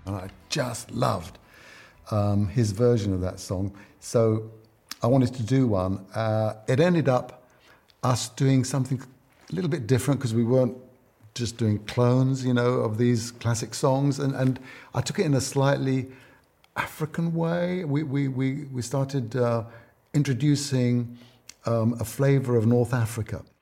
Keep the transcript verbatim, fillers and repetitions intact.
And I just loved um, his version of that song. So I wanted to do one. Uh, it ended up us doing something a little bit different because we weren't just doing clones, you know, of these classic songs. And, and I took it in a slightly African way. We, we, we, we started uh, introducing um, a flavour of North Africa.